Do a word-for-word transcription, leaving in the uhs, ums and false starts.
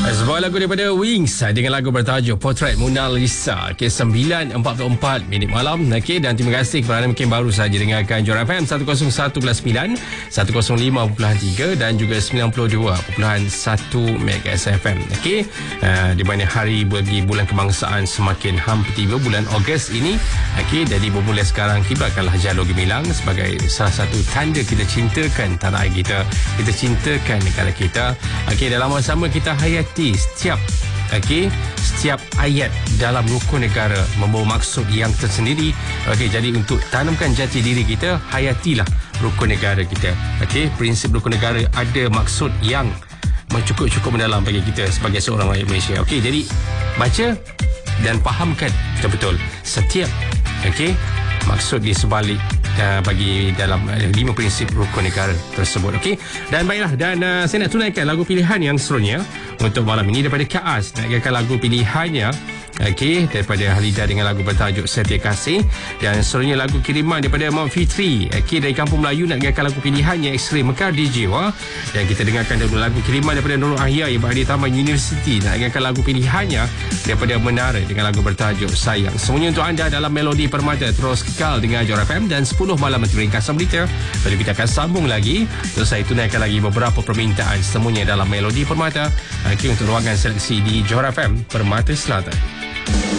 Sebuah lagu daripada Wings dengan lagu bertajuk Potret Mona Lisa. Okay, sembilan empat puluh empat minit malam. Okay, dan terima kasih kepada anda mungkin baru saja dengarkan Johor F M seratus satu perpuluhan sembilan, seratus lima perpuluhan tiga dan juga sembilan puluh dua perpuluhan satu Megas F M. Okay, uh, di mana hari bagi bulan kebangsaan semakin hampir tiba, bulan Ogos ini. Okay, jadi bermula sekarang kibarkanlah jalur gemilang sebagai salah satu tanda kita cintakan tanah air kita, kita cintakan negara kita. Okay, dalam masa sama kita hayati setiap okey setiap ayat dalam rukun negara membawa maksud yang tersendiri. Okey, jadi untuk tanamkan jati diri kita, hayatilah rukun negara kita. Okey, prinsip rukun negara ada maksud yang cukup-cukup mendalam bagi kita sebagai seorang rakyat Malaysia. Okey, jadi baca dan fahamkan betul-betul setiap okey maksud di sebalik Uh, bagi dalam uh, lima prinsip rukun negara tersebut. Okey, dan baiklah, dan uh, saya nak tunaikan lagu pilihan yang seterusnya untuk malam ini daripada Kaas. Nak dengarkan lagu pilihannya okey daripada Halida dengan lagu bertajuk Setia Kasih, dan seterusnya lagu kiriman daripada Mak Fitri okey dari Kampung Melayu. Nak dengarkan lagu pilihannya Ekstrim Mekar di Jiwa, dan kita dengarkan dulu lagu kiriman daripada Nurul Ahya yang berada di Taman Universiti. Nak dengarkan lagu pilihannya daripada Menara dengan lagu bertajuk Sayang. Semuanya untuk anda dalam Melodi Permata. Terus kekal dengan Johor F M dan sepuluh malam menteri ringkasan berita. Lalu kita akan sambung lagi. Terus saya tunaikan lagi beberapa permintaan semuanya dalam Melodi Permata okey untuk ruangan seleksi di Johor F M Permata Selatan.